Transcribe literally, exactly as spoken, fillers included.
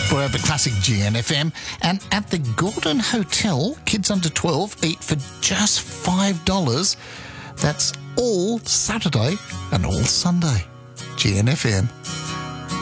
Forever Classic G N F M. And at the Gordon Hotel, kids under twelve eat for just five dollars. That's all Saturday and all Sunday. G N F M.